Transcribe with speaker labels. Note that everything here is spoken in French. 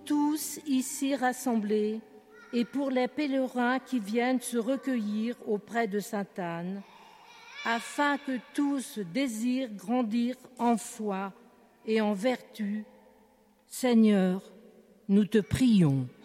Speaker 1: tous ici rassemblés et pour les pèlerins qui viennent se recueillir auprès de Sainte Anne, afin que tous désirent grandir en foi et en vertu. Seigneur, nous te prions.